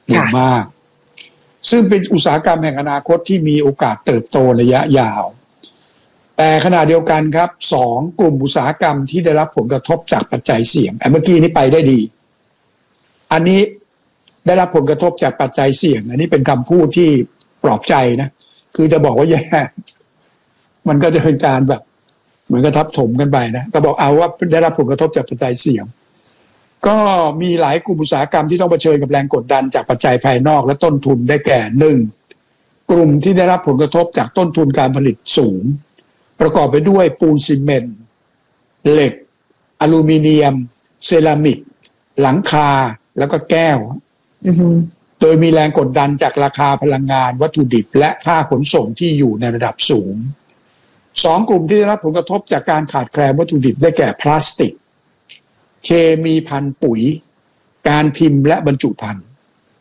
บูมมากซึ่งเป็นอุตสาหกรรมแห่งอนาคตที่มีโอกาสเติบโตระยะยาวแต่ขณะเดียวกันครับ2กลุ่มอุตสาหกรรมที่ได้รับผลกระทบจากปัจจัยเสี่ยงเมื่อกี้นี้ไปได้ดีอันนี้ได้รับผลกระทบจากปัจจัยเสี่ยงอันนี้เป็นคำพูดที่ปลอบใจนะคือจะบอกว่าแย่มันก็จะเป็นการแบบเหมือนกระทับถมกันไปนะก็บอกเอาว่าได้รับผลกระทบจากปัจจัยเสี่ยงก็มีหลายกลุ่มอุตสาหกรรมที่ต้องเผชิญกับแรงกดดันจากปัจจัยภายนอกและต้นทุนได้แก่1กลุ่มที่ได้รับผลกระทบจากต้นทุนการผลิตสูงประกอบไปด้วยปูนซีเมนต์เหล็กอลูมิเนียมเซรามิกหลังคาแล้วก็แก้วโดยมีแรงกดดันจากราคาพลังงานวัตถุดิบและค่าขนส่งที่อยู่ในระดับสูง2กลุ่มที่ได้รับผลกระทบจากการขาดแคลนวัตถุดิบได้แก่พลาสติกเคมีภัณฑ์ปุ๋ยการพิมพ์และบรรจุภัณฑ์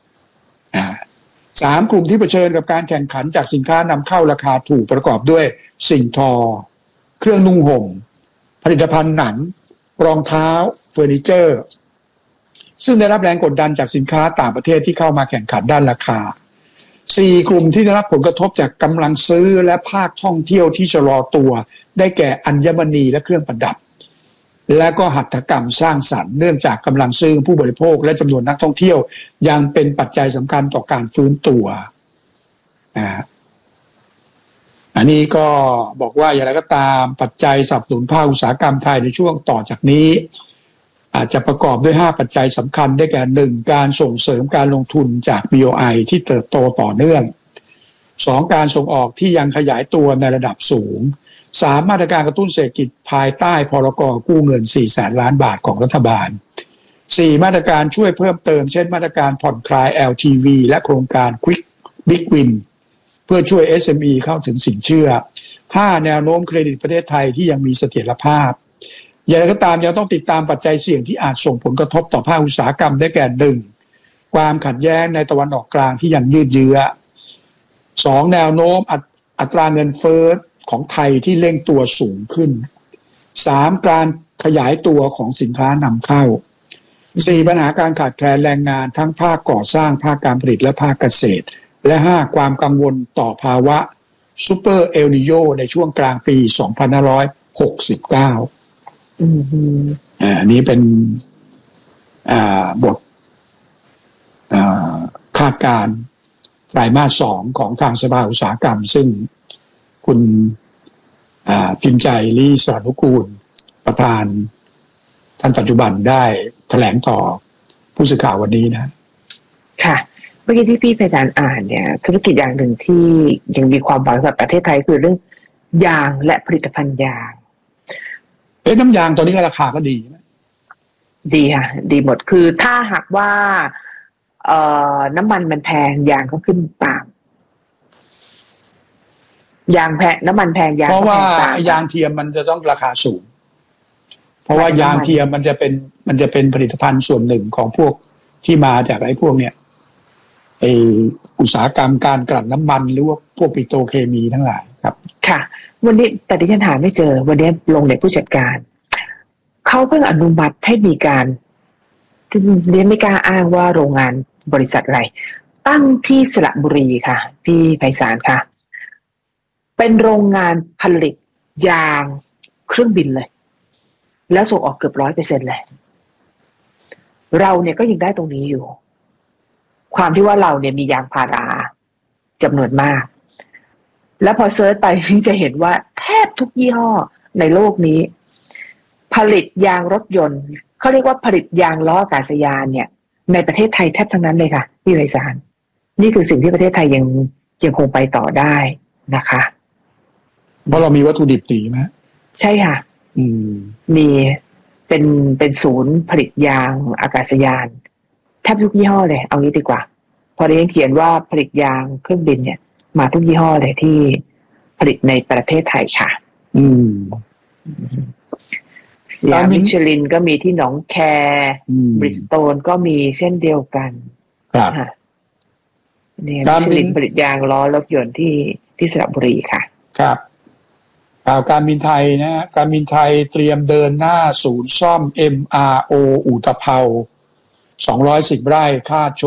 3กลุ่มที่เผชิญกับการแข่งขันจากสินค้านำเข้าราคาถูกประกอบด้วยสิ่งทอเครื่องนุ่งห่มผลิตภัณฑ์หนังรองเท้าเฟอร์นิเจอร์ซึ่งได้รับแรงกดดันจากสินค้าต่างประเทศที่เข้ามาแข่งขันด้านราคา4กลุ่มที่ได้รับผลกระทบจากกำลังซื้อและภาคท่องเที่ยวที่ชะลอตัวได้แก่อัญมณีและเครื่องประดับและก็หัตถกรรมสร้างสรรค์เนื่องจากกำลังซื้อผู้บริโภคและจำนวนนักท่องเที่ยวยังเป็นปัจจัยสำคัญต่อการฟื้นตัวอันนี้ก็บอกว่าอย่างไรก็ตามปัจจัยสนับสนุนภาคอุตสาหกรรมไทยในช่วงต่อจากนี้อาจจะประกอบด้วย5ปัจจัยสำคัญได้แก่1การส่งเสริมการลงทุนจาก BOI ที่เติบโตต่อเนื่อง2การส่งออกที่ยังขยายตัวในระดับสูง3มาตรการกระตุ้นเศรษฐกิจภายใต้พรก.กู้เงิน 400,000 ล้านบาทของรัฐบาล4มาตรการช่วยเพิ่มเติมเช่นมาตรการผ่อนคลาย LTV และโครงการ Quick Big Win เพื่อช่วย SME เข้าถึงสินเชื่อ5แนวโน้มเครดิตประเทศไทยที่ยังมีเสถียรภาพอย่างไรก็ตามยังต้องติดตามปัจจัยเสี่ยงที่อาจส่งผลกระทบต่อภาคอุตสาหกรรมได้แก่1ความขัดแย้งในตะวันออกกลางที่ยังยืดเยื้อ2แนวโน้มอัตราเงินเฟ้อของไทยที่เร่งตัวสูงขึ้น3การขยายตัวของสินค้านำเข้า4ปัญหาการขาดแคลนแรงงานทั้งภาคก่อสร้างภาคการผลิตและภาคเกษตรและ5ความกังวลต่อภาวะซูเปอร์เอลนิโญในช่วงกลางปี2569อันนี้เป็นบทคาดการณ์ไตรมาส2ของทางสภาอุตสาหกรรมซึ่งคุณพิมพ์ใจลี่สระนุกูลประธานท่านปัจจุบันได้แถลงต่อผู้สื่อข่าววันนี้นะค่ะเมื่อกี้ที่พี่ไพศาลอ่านเนี่ยธุรกิจอย่างหนึ่งที่ยังมีความหวังกับประเทศไทยคือเรื่องยางและผลิตภัณฑ์ยางน้ำยางตอนนี้ราคาก็ดีนะดีค่ะดีหมดคือถ้าหากว่าน้ำมันมันแพงยางก็ขึ้นตามยางแพงน้ำมันแพงยางเพราะว่ายางเทียมมันจะต้องราคาสูงเพราะว่ายางเทียมมันจะเป็นผลิตภัณฑ์ส่วนหนึ่งของพวกที่มาจากไอ้พวกเนี้ยอุตสาหกรรมการกลั่นน้ำมันหรือว่าพวกปิโตรเคมีทั้งหลายครับค่ะวันนี้แต่ดิฉันหาไม่เจอวันนี้ลงในผู้จัดการเขาเพิ่งอนุมัติให้มีการเรียนไม่กล้าอ้างว่าโรงงานบริษัทอะไรตั้งที่สระบุรีค่ะพี่ไพศาลค่ะเป็นโรงงานผลิตยางเครื่องบินเลยแล้วส่งออกเกือบ 100% เลยเราเนี่ยก็ยังได้ตรงนี้อยู่ความที่ว่าเราเนี่ยมียางพาราจำนวนมากแล้วพอเซิร์ชไปจะเห็นว่าแทบทุกยี่ห้อในโลกนี้ผลิตยางรถยนต์เขาเรียกว่าผลิตยางล้ออากาศยานเนี่ยในประเทศไทยแทบทั้งนั้นเลยค่ะพี่ไพศาลนี่คือสิ่งที่ประเทศไทยยังคงไปต่อได้นะคะเพราะเรามีวัตถุดิบดีไหมใช่ค่ะมีเป็นศูนย์ผลิตยางอากาศยานแทบทุกยี่ห้อเลยเอางี้ดีกว่าพอได้เขียนว่าผลิตยางเครื่องบินเนี่ยมาทุกยี่ห้อเลยที่ผลิตในประเทศไทยค่ะสยามมิชลินก็มีที่หนองแคบริสโตนก็มีเช่นเดียวกันครับเนี่ยมิชลินผลิตยางล้อรถยนต์ที่สระบุรีค่ะครับการบินไทยนะการบินไทยเตรียมเดินหน้าศูนย์ซ่อม MRO อุตภเปา210 ไร่คาด